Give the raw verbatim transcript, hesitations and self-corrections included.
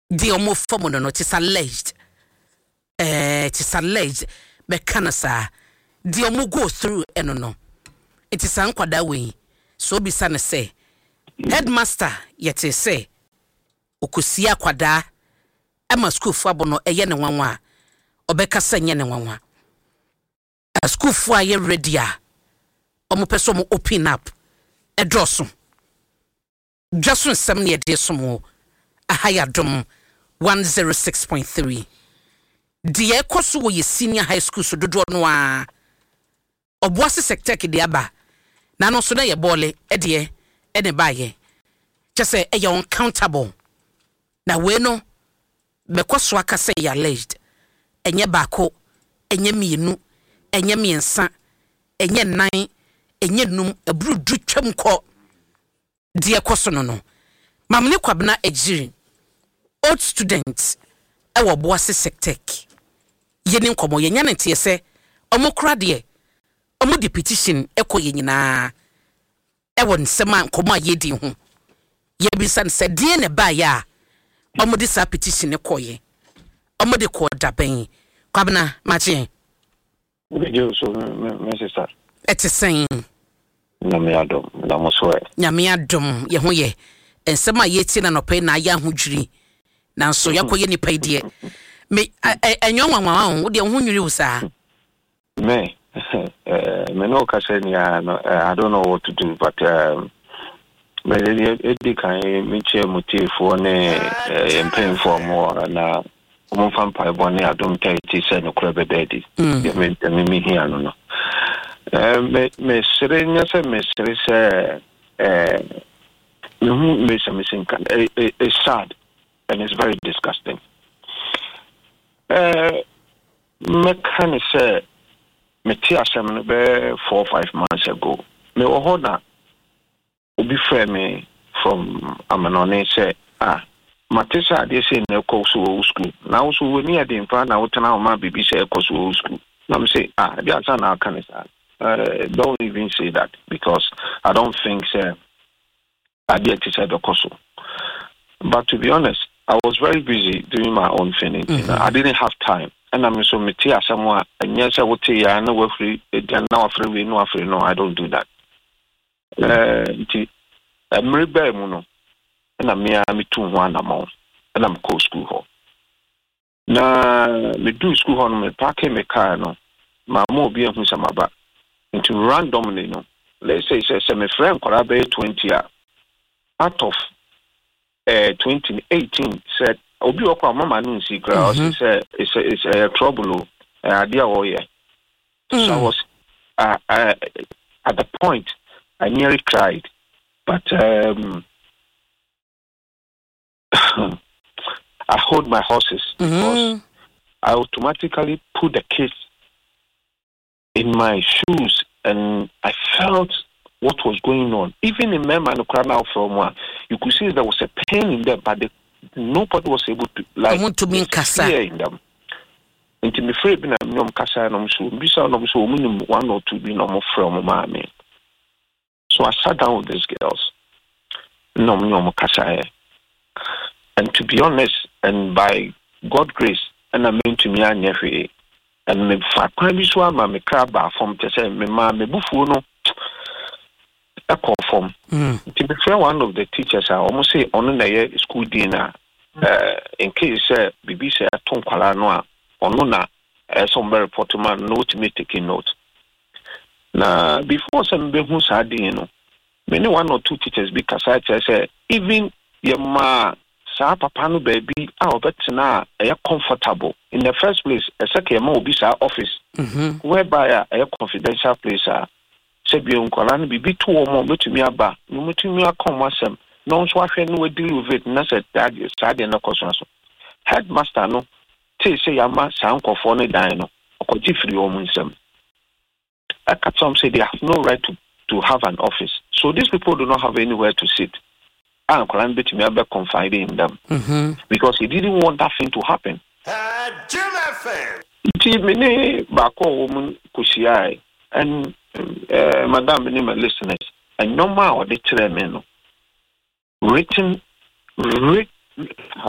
the omo form no no tis alleged eh tis alleged be kanasa the omo go through eno no it is an kwada we so bi sana say headmaster yete say okusia kwada ama school fo abono eye ne nwanwa obeka sanye ne nwanwa a school fo aye ready a omo peso mo open up e drosso Jason seventy desomo ahaya dom one oh six point three die ekoso wo ye senior high school so dodo no a oboase sector ke de aba na no so na ye bole e de e ne baye just say e you uncountable na we no bekoso aka say ya alleged enye bako enye mienu enye miensa enye nan enye num ebru du twam ko de ekoso no no mamne kwabna ejiri old students e wo boase sector yeni nkomo ye nyane tie se omokra de omo de petition ekoye nyina e won sema nkomo ayedi ho ye bisa se de ne ba ya omo de sa petition ekoye omo de ko daben kwabna machi video so me sister etisen nyame adom na mo so e nyame adom ye ho ye ensema ye ti na no pe na ya ho dwiri na so yakoye ni pa die me enyo nwanwa ho wo de ho nwiri usa me uh, me no kaseni uh, I don't know what to do but um me edi kan me che motifo ne empen for more na omo fam pa bone adom taiti se no kra bededi me me me here no no eh me me serenya se me sere se eh no me se me sin kan it's sad and it's very disgusting eh me kan say me ti asem no be four five months ago me wo hoda obi friend me from Amanone say ah matisa dey say na ko so school now so we near the fa na wotena o ma bibi say ko so school na me say ah dey answer na kan say uh, don't even say that because I don't think say I did to say the koso. But to be honest, I was very busy doing my own thing. Mm-hmm. You know, I didn't have time. And I'm so metia somewhere and yes I would say I know we're free now free we know free no I don't do that. Uh I'm rebel muno and I'm me me two one amount and I'm co school hall. Na me do school hall me park me car no my mo be who some about into randomly no let's say say my friend could have twenty out of uh twenty eighteen said obi okwa mama no see crowd say it's a it's a trouble idea oh yeah so I was uh, uh, at the point I nearly cried but um I hold my horses because mm-hmm. I automatically put the case in my shoes and I felt what was going on. Even in Mema and Ukraine from one, you could see there was a pain in them, but the, nobody was able to like I want to be in Kasa in them. And to be free, being a minimum Kasa and I'm so minimum one or two being no from mommy. So I sat down with these girls. No minimum Kasa. And to be honest, and by God's grace, and I mean to me, I never and me fa kwa bi so ama me crab from to say me ma me bufu no a conform to be fair one of the teachers are almost say on na school dinner uh in case say bibi say aton kwala no a ono na some report man note me taking note na before some be hu sa din no many one or two teachers be kasa say even your ma sa papa no baby a obetina e comfortable in the first place a second ma obi sa office mm-hmm. whereby a confidential place a se bi onkola no bibi to mo betumi aba no mutumi akoma asem no so ahwe no deal with it na say that sad na koso so headmaster no say say yama sa nkofo no dan no okoji free o mu nsem aka some say they have no right to to have an office so these people do not have anywhere to sit and Koran betumi aba confide in them mm-hmm. because he didn't want that thing to happen. Uh, Jim F M. Ti mini bako woman kushia and uh, madam many my listeners and no more they tell me no written written